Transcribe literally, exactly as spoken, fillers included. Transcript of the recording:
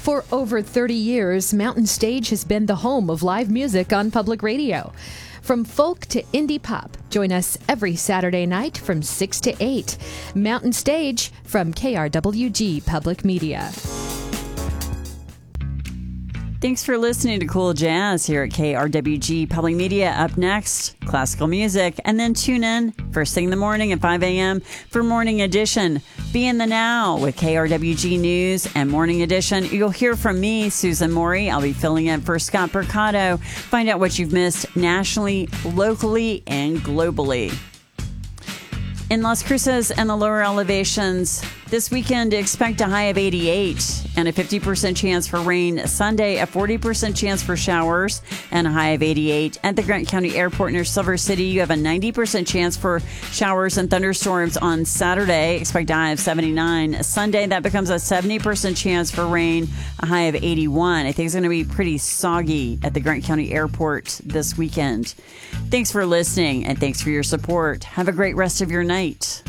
For over thirty years, Mountain Stage has been the home of live music on public radio. From folk to indie pop, join us every Saturday night from six to eight. Mountain Stage from K R W G Public Media. Thanks for listening to Cool Jazz here at K R W G Public Media. Up next, classical music, and then tune in first thing in the morning at five a.m. for Morning Edition. Be in the now with K R W G News and Morning Edition. You'll hear from me, Susan Morey. I'll be filling in for Scott Percato. Find out what you've missed nationally, locally, and globally. In Las Cruces and the lower elevations, this weekend expect a high of eighty-eight and a fifty percent chance for rain. Sunday, a forty percent chance for showers and a high of eighty-eight. At the Grant County Airport near Silver City, you have a ninety percent chance for showers and thunderstorms on Saturday. Expect a high of seventy-nine. Sunday, that becomes a seventy percent chance for rain, a high of eighty-one. I think it's going to be pretty soggy at the Grant County Airport this weekend. Thanks for listening and thanks for your support. Have a great rest of your night.